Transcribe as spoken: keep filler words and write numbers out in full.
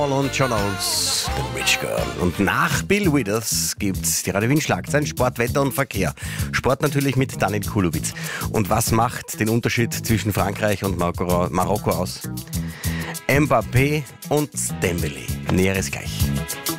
Und John Oates, The Rich Girl. Und nach Bill Withers gibt's die Radio Wien Schlagzeilen, Sport, Wetter und Verkehr. Sport natürlich mit Daniel Kulowitz. Und was macht den Unterschied zwischen Frankreich und Marokko, Marokko aus? Mbappé und Dembélé. Näheres gleich.